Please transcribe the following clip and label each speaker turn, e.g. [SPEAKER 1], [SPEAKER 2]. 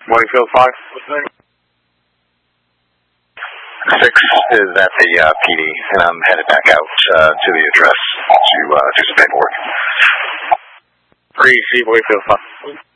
[SPEAKER 1] Morningfield 5.
[SPEAKER 2] 6 is at the PD, and I'm headed back out to the address to do some paperwork.
[SPEAKER 1] 3C, Morningfield 5.